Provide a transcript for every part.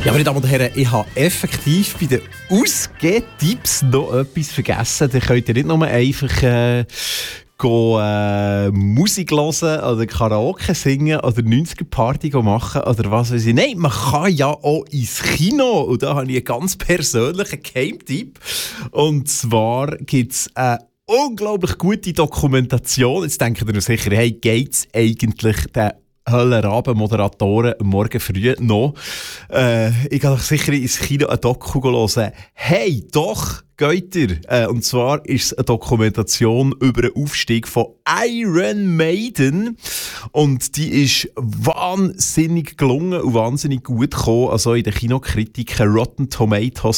Ja, meine Damen und Herren, ich habe effektiv bei den Ausgehtipps noch etwas vergessen. Da könnt ihr nicht nur einfach Musik hören oder Karaoke singen oder 90er-Party machen oder was weiß ich. Nein, man kann ja auch ins Kino. Und da habe ich einen ganz persönlichen Geheimtipp. Und zwar gibt es eine unglaublich gute Dokumentation. Jetzt denkt ihr sicher, hey, geht's eigentlich den Höllenraben-Moderatoren morgen früh noch? Ich gehe doch sicher ins Kino ein Doku hören. Hey, doch! Geht ihr? Und zwar ist es eine Dokumentation über den Aufstieg von Iron Maiden. Und die ist wahnsinnig gelungen und wahnsinnig gut gekommen. Also in den Kinokritiken Rotten Tomatoes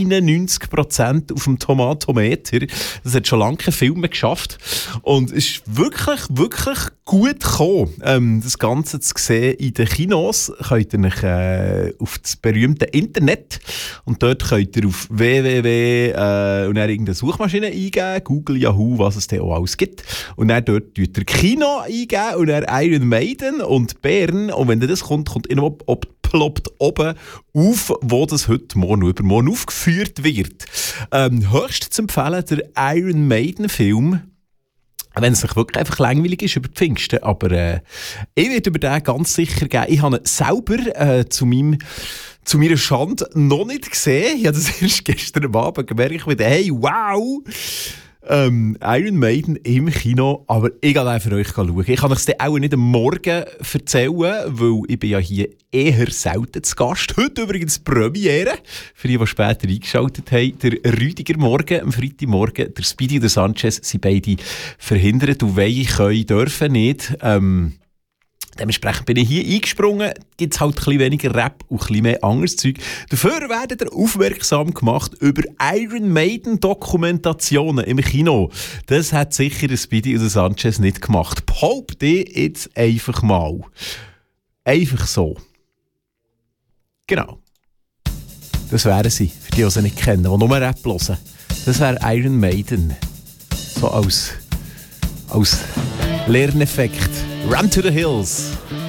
91% auf dem Tomatometer. Das hat schon lange kein Film mehr geschafft. Und es ist wirklich, wirklich gut gekommen. Das Ganze zu sehen in den Kinos könnt ihr euch auf das berühmte Internet und dort könnt ihr auf www und dann irgendeine Suchmaschine eingeben, Google, Yahoo, was es da auch alles gibt. Und dann dort tut ihr Kino eingeben und dann Iron Maiden und Bern. Und wenn das kommt immer ploppt oben auf, wo das heute morgen übermorgen aufgeführt wird. Höchst zu empfehlen, der Iron Maiden Film. Wenn es sich wirklich einfach langweilig ist über die Pfingsten. Aber ich werde über den ganz sicher geben. Ich habe ihn selber zu meiner Schande noch nicht gesehen. Ich habe das erst gestern Abend gemerkt. Hey, wow! Iron Maiden im Kino, aber ich gehe für euch schauen. Ich kann euch das auch nicht am Morgen erzählen, weil ich bin ja hier eher selten zu Gast. Heute übrigens Premiere, für die später eingeschaltet haben. Der Rüdiger Morgen, am Freitagmorgen, der Speedy und der Sanchez sind beide verhindert und dürfen nicht. Dementsprechend bin ich hier eingesprungen, gibt es halt ein bisschen weniger Rap und ein bisschen mehr anderes Zeug. Dafür werdet ihr aufmerksam gemacht über Iron Maiden Dokumentationen im Kino. Das hat sicher der Speedy und der Sanchez nicht gemacht. Behaupte ich jetzt einfach mal. Einfach so. Genau. Das wären sie, für die sie nicht kennen, die nur Rap hören. Das wäre Iron Maiden. So als Lerneffekt. Run to the Hills.